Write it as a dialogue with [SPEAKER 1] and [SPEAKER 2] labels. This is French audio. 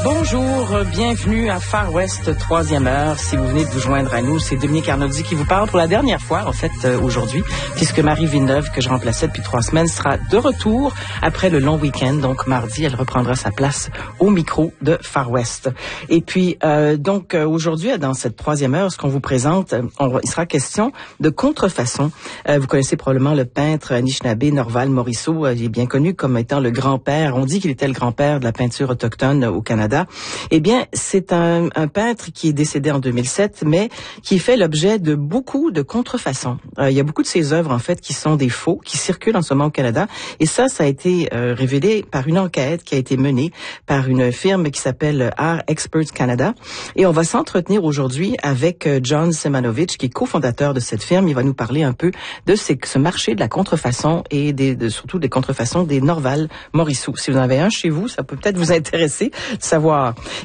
[SPEAKER 1] Bonjour, bienvenue à Far West, troisième heure. Si vous venez de vous joindre à nous, c'est Dominique Arnoldi qui vous parle pour la dernière fois, en fait, aujourd'hui, puisque Marie Villeneuve, que je remplaçais depuis 3 semaines, sera de retour après le long week-end. Donc, mardi, elle reprendra sa place au micro de Far West. Et puis, aujourd'hui, dans cette troisième heure, ce qu'on vous présente, il sera question de contrefaçon. Vous connaissez probablement le peintre Anishinaabe Norval Morisseau. Il est bien connu comme étant le grand-père. On dit qu'il était le grand-père de la peinture autochtone au Canada. Eh bien, c'est un peintre qui est décédé en 2007, mais qui fait l'objet de beaucoup de contrefaçons. Il y a beaucoup de ses œuvres, en fait, qui sont des faux, qui circulent en ce moment au Canada. Et ça a été révélé par une enquête qui a été menée par une firme qui s'appelle Art Experts Canada. Et on va s'entretenir aujourd'hui avec John Semanovich, qui est cofondateur de cette firme. Il va nous parler un peu de ce marché de la contrefaçon et surtout des contrefaçons des Norval Morisseau. Si vous en avez un chez vous, ça peut peut-être vous intéresser de savoir.